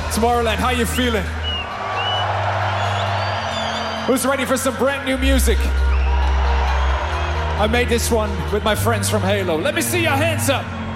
Tomorrowland, how you feeling? Who's ready for some brand new music? I made this one with my friends from Halo. Let me see your hands up.